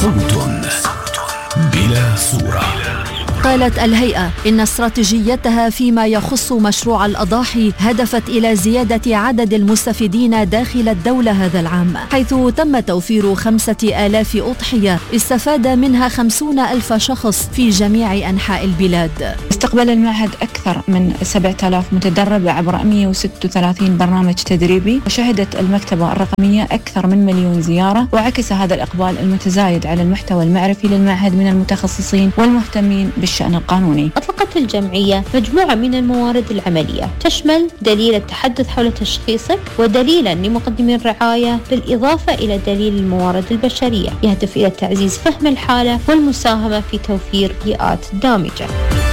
صوت بلا صورة. قالت الهيئة إن استراتيجيتها فيما يخص مشروع الأضاحي هدفت إلى زيادة عدد المستفيدين داخل الدولة هذا العام، حيث تم توفير 5000 أضحية استفاد منها 50,000 شخص في جميع أنحاء البلاد. استقبل المعهد أكثر من 7000 متدرب عبر 136 برنامج تدريبي، وشهدت المكتبة الرقمية أكثر من 1,000,000 زيارة، وعكس هذا الإقبال المتزايد على المحتوى المعرفي للمعهد من المتخصصين والمهتمين بالشأن القانوني. أطلقت الجمعية مجموعة من الموارد العملية تشمل دليل التحدث حول تشخيصك ودليلا لمقدمي الرعاية، بالإضافة إلى دليل الموارد البشرية، يهدف إلى تعزيز فهم الحالة والمساهمة في توفير بيئات دامجة.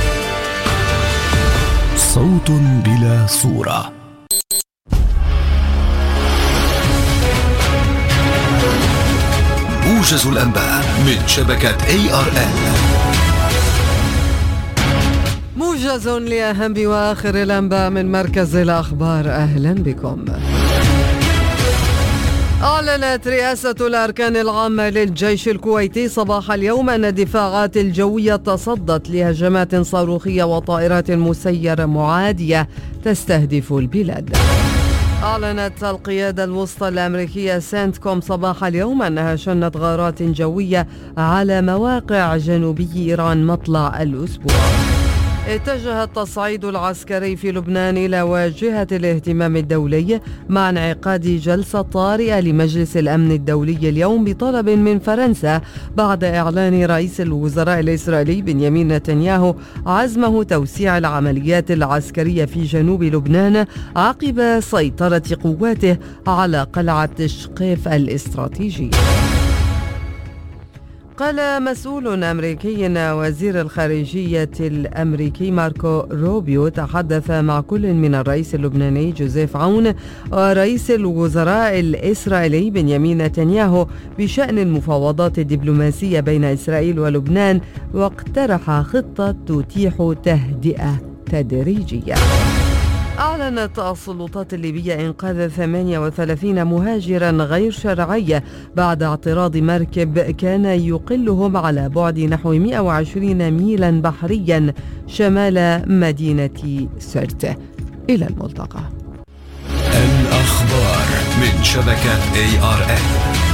صوت بلا صورة. موجز الأنباء من شبكة ARN. موجز لأهم وآخر الأنباء من مركز الأخبار. أهلا بكم. أعلنت رئاسة الأركان العامة للجيش الكويتي صباح اليوم أن الدفاعات الجوية تصدت لهجمات صاروخية وطائرات مسيرة معادية تستهدف البلاد. أعلنت القيادة الوسطى الأمريكية سنتكوم صباح اليوم أنها شنت غارات جوية على مواقع جنوبي إيران مطلع الأسبوع. اتجه التصعيد العسكري في لبنان إلى واجهة الاهتمام الدولي مع انعقاد جلسة طارئة لمجلس الأمن الدولي اليوم بطلب من فرنسا، بعد إعلان رئيس الوزراء الإسرائيلي بنيامين نتنياهو عزمه توسيع العمليات العسكرية في جنوب لبنان عقب سيطرة قواته على قلعة شقيف الاستراتيجية. قال مسؤول أمريكي أن وزير الخارجية الأمريكي ماركو روبيو تحدث مع كل من الرئيس اللبناني جوزيف عون ورئيس الوزراء الإسرائيلي بنيامين نتنياهو بشأن المفاوضات الدبلوماسية بين إسرائيل ولبنان، واقترح خطة تتيح تهدئة تدريجية. أعلنت السلطات الليبية إنقاذ 38 مهاجرا غير شرعي بعد اعتراض مركب كان يقلهم على بعد نحو 120 ميلا بحريا شمال مدينة سرت. إلى الملتقى. الأخبار من شبكة ARN.